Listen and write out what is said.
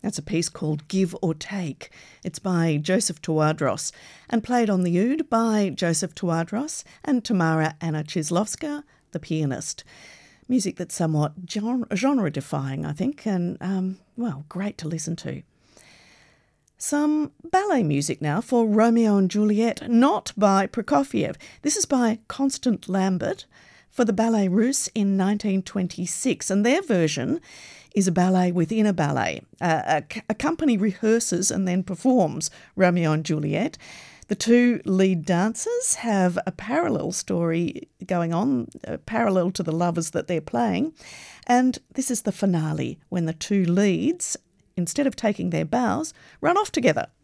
That's a piece called Give or Take. It's by Joseph Tawadros and played on the oud by Joseph Tawadros and Tamara Anna Chislovska, the pianist. Music that's somewhat genre-defying, I think, and, great to listen to. Some ballet music now for Romeo and Juliet, not by Prokofiev. This is by Constant Lambert for the Ballet Russe in 1926, and their version is a ballet within a ballet. A company rehearses and then performs Romeo and Juliet. The two lead dancers have a parallel story going on, parallel to the lovers that they're playing. And this is the finale, when the two leads, instead of taking their bows, run off together.